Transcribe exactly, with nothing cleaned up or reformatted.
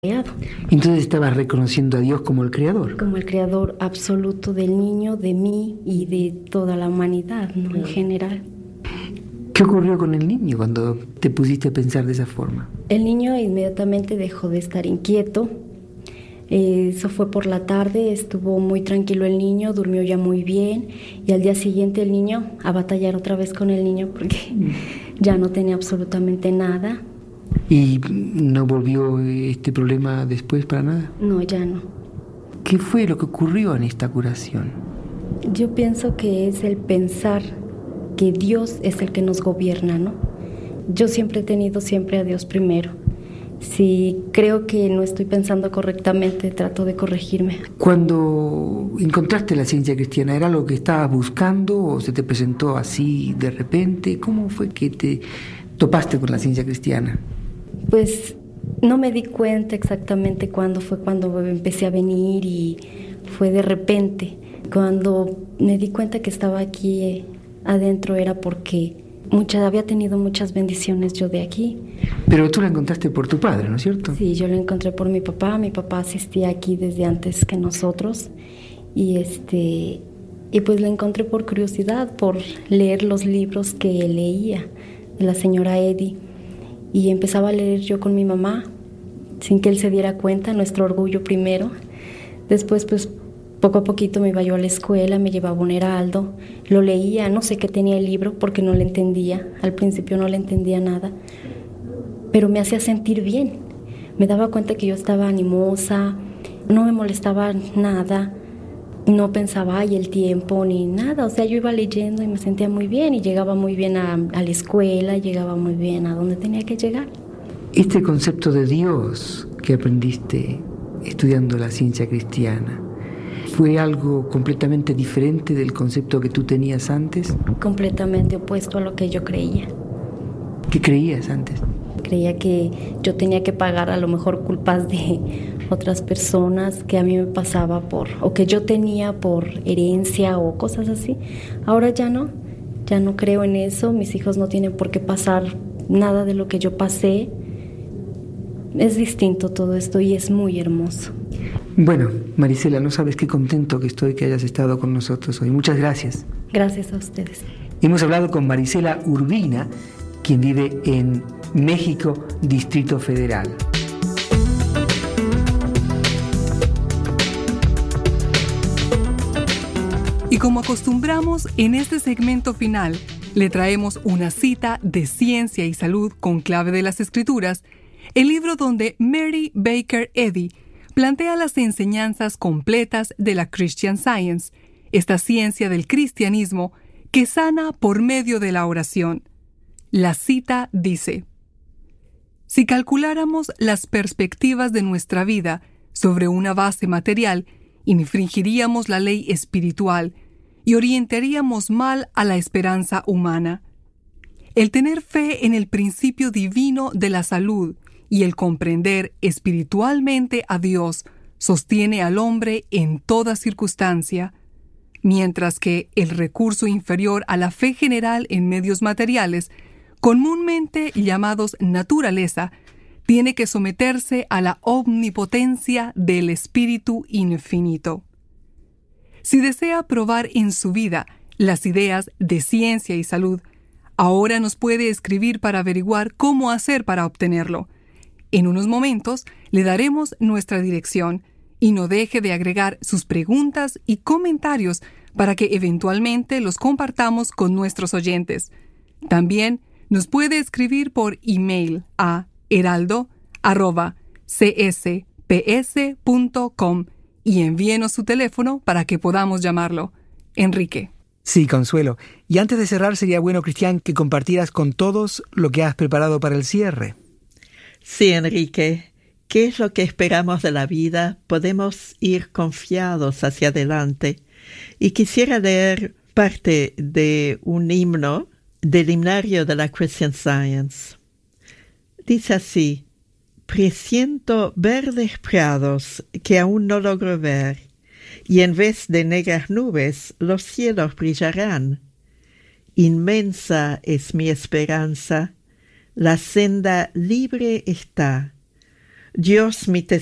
creado. Entonces estabas reconociendo a Dios como el creador. Como el creador absoluto del niño, de mí y de toda la humanidad, ¿no? En general. ¿Qué ocurrió con el niño cuando te pusiste a pensar de esa forma? El niño inmediatamente dejó de estar inquieto. Eh, eso fue por la tarde, estuvo muy tranquilo el niño, durmió ya muy bien. Y al día siguiente el niño, a batallar otra vez con el niño porque ya no tenía absolutamente nada. ¿Y no volvió este problema después para nada? No, ya no. ¿Qué fue lo que ocurrió en esta curación? Yo pienso que es el pensar que Dios es el que nos gobierna, ¿no? Yo siempre he tenido siempre a Dios primero. Si creo que no estoy pensando correctamente, trato de corregirme. Cuando encontraste la ciencia cristiana, ¿era lo que estabas buscando o se te presentó así de repente? ¿Cómo fue que te topaste con la ciencia cristiana? Pues no me di cuenta exactamente cuándo fue cuando empecé a venir y fue de repente. Cuando me di cuenta que estaba aquí eh, adentro era porque mucha, había tenido muchas bendiciones yo de aquí. Pero tú la encontraste por tu padre, ¿no es cierto? Sí, yo la encontré por mi papá. Mi papá asistía aquí desde antes que nosotros y este y pues la encontré por curiosidad, por leer los libros que leía de la señora Eddy. Y empezaba a leer yo con mi mamá, sin que él se diera cuenta, nuestro orgullo primero. Después, pues, poco a poquito me iba yo a la escuela, me llevaba un heraldo, lo leía, no sé qué tenía el libro porque no le entendía, al principio no le entendía nada, pero me hacía sentir bien. Me daba cuenta que yo estaba animosa, no me molestaba nada, no pensaba, ay, el tiempo, ni nada. O sea, yo iba leyendo y me sentía muy bien y llegaba muy bien a, a la escuela, llegaba muy bien a donde tenía que llegar. Este concepto de Dios que aprendiste estudiando la ciencia cristiana, ¿fue algo completamente diferente del concepto que tú tenías antes? Completamente opuesto a lo que yo creía. ¿Qué creías antes? Creía que yo tenía que pagar a lo mejor culpas de otras personas que a mí me pasaba por, o que yo tenía por herencia o cosas así. Ahora ya no, ya no creo en eso. Mis hijos no tienen por qué pasar nada de lo que yo pasé. Es distinto todo esto y es muy hermoso. Bueno, Marisela, no sabes qué contento que estoy que hayas estado con nosotros hoy. Muchas gracias. Gracias a ustedes. Hemos hablado con Marisela Urbina, quien vive en México, Distrito Federal. Y como acostumbramos, en este segmento final le traemos una cita de Ciencia y Salud con clave de las Escrituras, el libro donde Mary Baker Eddy plantea las enseñanzas completas de la Christian Science, esta ciencia del cristianismo que sana por medio de la oración. La cita dice: si calculáramos las perspectivas de nuestra vida sobre una base material, infringiríamos la ley espiritual y orientaríamos mal a la esperanza humana. El tener fe en el principio divino de la salud y el comprender espiritualmente a Dios sostiene al hombre en toda circunstancia, mientras que el recurso inferior a la fe general en medios materiales, comúnmente llamados naturaleza, tiene que someterse a la omnipotencia del Espíritu Infinito. Si desea probar en su vida las ideas de ciencia y salud, ahora nos puede escribir para averiguar cómo hacer para obtenerlo. En unos momentos le daremos nuestra dirección y no deje de agregar sus preguntas y comentarios para que eventualmente los compartamos con nuestros oyentes. También nos puede escribir por email a heraldo arroba c s p s punto com y envíenos su teléfono para que podamos llamarlo. Enrique. Sí, Consuelo. Y antes de cerrar, sería bueno, Cristian, que compartieras con todos lo que has preparado para el cierre. Sí, Enrique. ¿Qué es lo que esperamos de la vida? Podemos ir confiados hacia adelante. Y quisiera leer parte de un himno del himnario de la Christian Science. Dice así: presiento verdes prados que aún no logro ver, y en vez de negras nubes los cielos brillarán. Inmensa es mi esperanza, la senda libre está, Dios mi